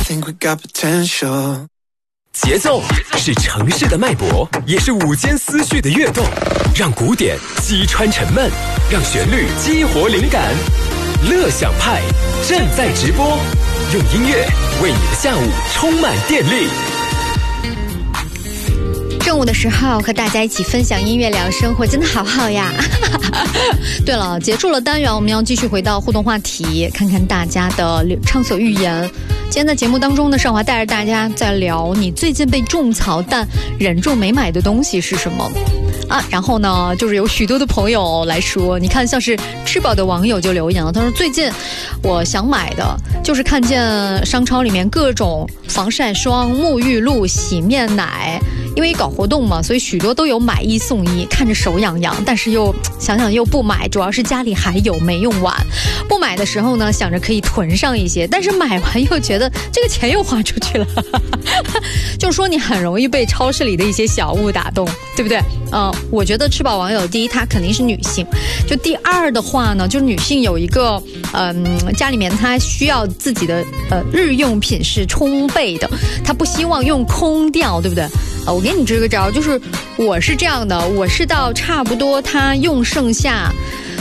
think we got potential。 节奏是城市的脉搏，也是午间思绪的跃动，让鼓点击穿沉闷，让旋律激活灵感。乐享派正在直播，用音乐为你的下午充满电力。 正午的时候和大家一起分享音乐聊生活，真的好好呀。对了，结束了单元，我们要继续回到互动话题，看看大家的畅所欲言。今天在节目当中呢，少华带着大家在聊你最近被种草但忍住没买的东西是什么啊？然后呢，就是有许多的朋友来说，你看像是吃饱的网友就留言了，他说最近我想买的就是看见商超里面各种防晒霜、沐浴露、洗面奶，因为搞活动嘛，所以许多都有买一送一，看着手痒痒，但是又想想又不买，主要是家里还有没用完。不买的时候呢，想着可以囤上一些，但是买完又觉得这个钱又花出去了。就是说你很容易被超市里的一些小物打动，对不对？我觉得吃饱网友第一，她肯定是女性，就第二的话呢，就是女性有一个家里面她需要自己的日用品是充备的，她不希望用空掉，对不对？我给你支个招，就是我是这样的，我是到差不多她用剩下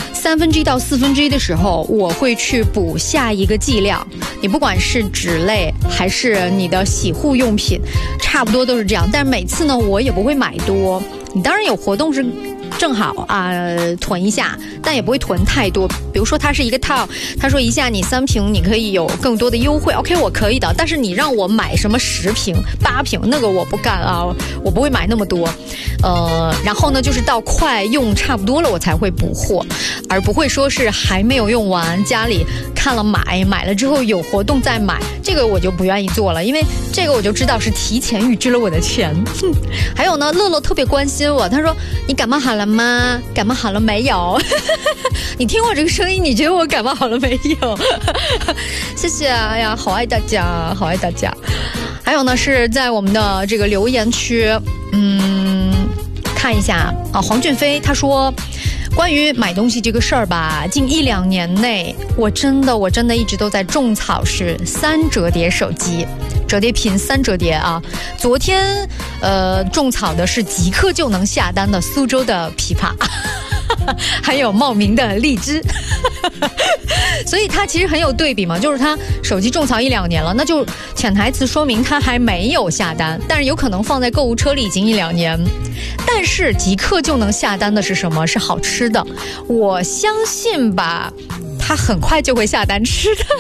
1/3到1/4的时候，我会去补下一个剂量。你不管是纸类还是你的洗护用品，差不多都是这样。但是每次呢，我也不会买多。你当然有活动是正好囤一下，但也不会囤太多。比如说它是一个套，他说一下你3瓶你可以有更多的优惠 ，OK 我可以的。但是你让我买什么10瓶、8瓶，那个我不干啊，我不会买那么多。然后呢，就是到快用差不多了我才会补货，而不会说是还没有用完，家里看了买了之后有活动再买，这个我就不愿意做了，因为这个我就知道是提前预支了我的钱。还有呢，乐乐特别关心我，他说你感冒好了吗？感冒好了没有？你听我这个声音，你觉得我感冒好了没有？谢谢，哎呀，好爱大家，好爱大家。还有呢，是在我们的这个留言区，看一下啊，黄俊飞他说，关于买东西这个事儿吧，近1-2年内，我真的一直都在种草是3折叠手机。折叠屏3折叠啊！昨天种草的是即刻就能下单的苏州的琵琶，还有茂名的荔枝。所以它其实很有对比嘛，就是它手机种草1-2年了，那就潜台词说明它还没有下单，但是有可能放在购物车里已经1-2年。但是即刻就能下单的是什么？是好吃的，我相信吧，它很快就会下单吃的。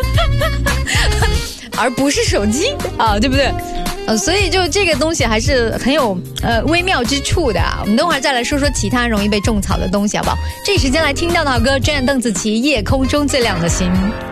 而不是手机啊，对不对？所以就这个东西还是很有微妙之处的啊。我们等会儿再来说说其他容易被种草的东西，好不好？这时间来听到的好歌，郑邓紫棋《夜空中最亮的星》。